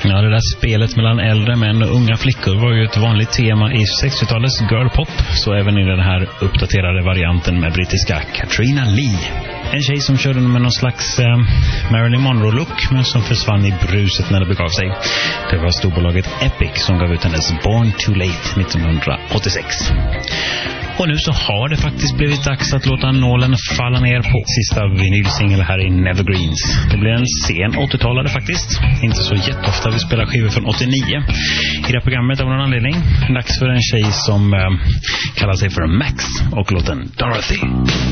Ja, det där spelet mellan äldre män och unga flickor var ju ett vanligt tema i 60-talets girlpop, så även i den här uppdaterade varianten med brittiska Katrina Lee. En tjej som körde med någon slags Marilyn Monroe-look, men som försvann i bruset när det begav sig. Det var storbolaget Epic som gav ut hennes Born Too Late 1986. Och nu så har det faktiskt blivit dags att låta nålen falla ner på sista vinylsingel här i Nevergreens. Det blir en sen 80-talare faktiskt. Inte så jätteofta vi spelar skivor från 89. I det här programmet av någon anledning. Dags för en tjej som kallar sig för Max och låten Dorothy.